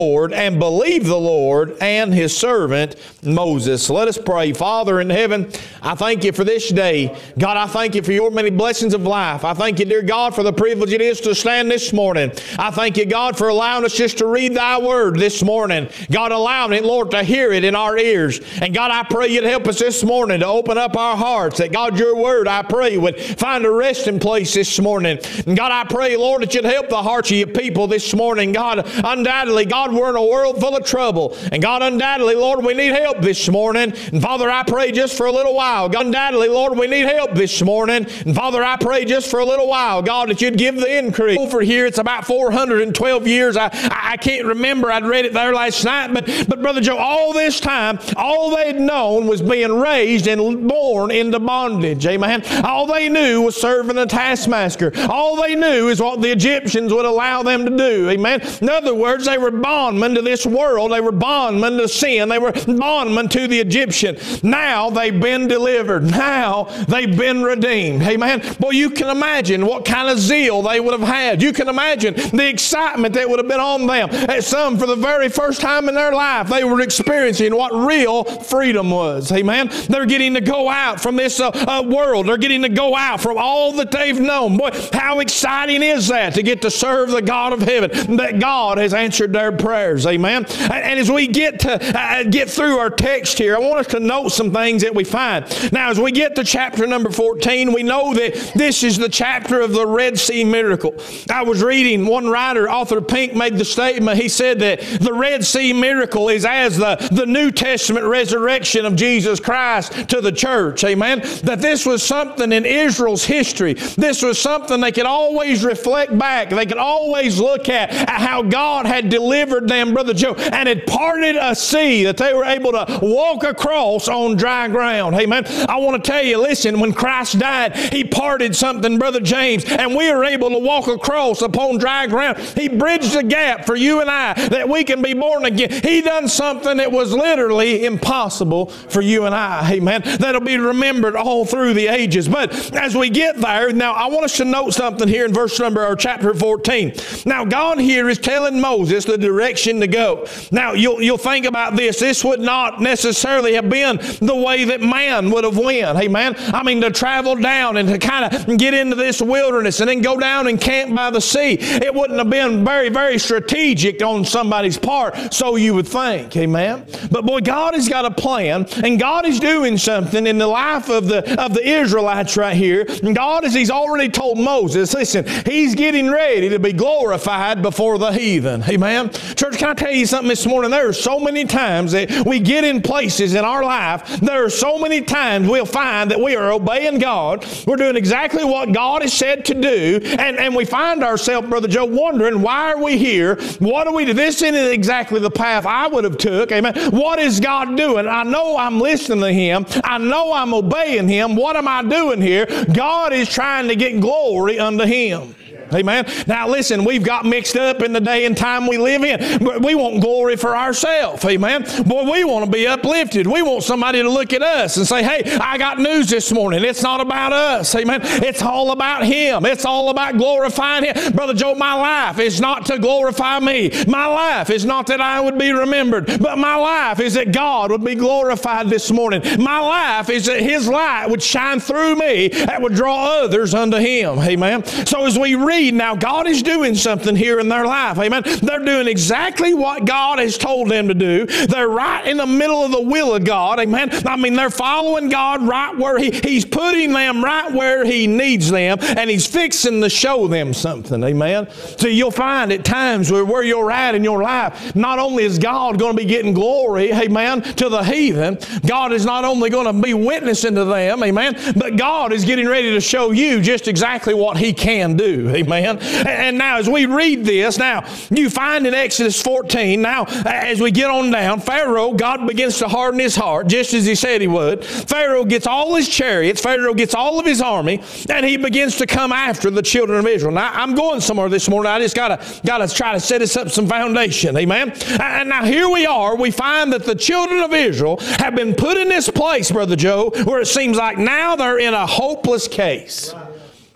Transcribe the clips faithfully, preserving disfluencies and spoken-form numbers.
Lord and believe the Lord and His servant Moses. Let us pray. Father in heaven, I thank You for this day. God, I thank You for Your many blessings of life. I thank You, dear God, for the privilege it is to stand this morning. I thank You, God, for allowing us just to read Thy Word this morning. God, allowing it, Lord, to hear it in our ears. And God, I pray You'd help us this morning to open up our hearts, that God, Your Word, I pray, would find a resting place this morning. And God, I pray, Lord, that You'd help the hearts of Your people this morning. God, undoubtedly, God, we're in a world full of trouble. And God, undoubtedly, Lord, we need help this morning. And Father, I pray just for a little while. God, undoubtedly, Lord, we need help this morning. And Father, I pray just for a little while, God, that You'd give the increase. Over here, it's about four hundred twelve years. I, I can't remember. I'd read it there last night. But, but Brother Joe, all this time, all they'd known was being raised and born into bondage. Amen. All they knew was serving a taskmaster. All they knew is what the Egyptians would allow them to do. Amen. In other words, they were bondmen to this world. They were bondmen to sin. They were bondmen to the Egyptian. Now they've been delivered. Now they've been redeemed. Amen. Boy, you can imagine what kind of zeal they would have had. You can imagine the excitement that would have been on them. As some, for the very first time in their life, they were experiencing what real freedom was. Amen. They're getting to go out from this uh, uh, world. They're getting to go out from all that they've known. Boy, how exciting is that to get to serve the God of heaven, that God has answered their prayers. Amen. And as we get to uh, get through our text here, I want us to note some things that we find. Now, as we get to chapter number fourteen, we know that this is the chapter of the Red Sea miracle. I was reading, one writer, author Pink, made the statement. He said that the Red Sea miracle is as the, the New Testament resurrection of Jesus Christ to the church. Amen. That this was something in Israel's history. This was something they could always reflect back. They could always look at, at how God had delivered them, Brother Joe, and had parted a sea that they were able to walk across on dry ground. Amen. I want to tell you, listen, when Christ died, He parted something, Brother James, and we are able to walk across upon dry ground. He bridged the gap for you and I that we can be born again. He done something that was literally impossible for you and I. Amen. That'll be remembered all through the ages. But as we get there, now I want us to note something here in verse number or chapter fourteen. Now God here is telling Moses the direction to go. Now you'll, you'll think about this. This would not necessarily have been the way that man would have went. Amen. I mean, to travel down and to kind of get into this wilderness and then go down and camp by the sea. It wouldn't have been very, very strategic on somebody's part, so you would think. Amen. But boy, God has got a plan, and God is doing something in the life of the of the Israelites right here. And God, as He's already told Moses, listen, He's getting ready to be glorified before the heathen. Amen. Church, can I tell you something this morning? There are so many times that we get in places in our life, there are so many times we'll find that we are obeying God. We're doing exactly what God has said to do, and, and we find ourselves, Brother Joe, wondering, why are we here? What do we do? This isn't exactly the path I would have took. Amen. What is God doing? I know I'm listening to Him. I know I'm obeying Him. What am I doing here? God is trying to get glory unto Him. Amen. Now listen, we've got mixed up in the day and time we live in. But we want glory for ourselves. Amen. Boy, we want to be uplifted. We want somebody to look at us and say, hey, I got news this morning. It's not about us. Amen. It's all about Him. It's all about glorifying Him. Brother Joe, my life is not to glorify me. My life is not that I would be remembered, but my life is that God would be glorified this morning. My life is that His light would shine through me that would draw others unto Him. Amen. So as we read, now God is doing something here in their life. Amen. They're doing exactly what God has told them to do. They're right in the middle of the will of God. Amen. I mean, they're following God right where he, He's putting them right where He needs them, and He's fixing to show them something. Amen. So you'll find at times where, where you're at in your life, not only is God going to be getting glory, amen, to the heathen, God is not only going to be witnessing to them, amen, but God is getting ready to show you just exactly what He can do. Amen. And now as we read this, now you find in Exodus fourteen, now as we get on down, Pharaoh, God begins to harden his heart, just as He said He would. Pharaoh gets all his chariots, Pharaoh gets all of his army, and he begins to come after the children of Israel. Now I'm going somewhere this morning. I just gotta, gotta try to set us up some foundation. Amen. And now here we are, we find that the children of Israel have been put in this place, Brother Joe, where it seems like now they're in a hopeless case.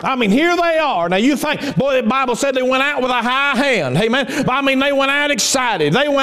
I mean, here they are. Now you think, boy, the Bible said they went out with a high hand. Amen. But I mean, they went out excited. They went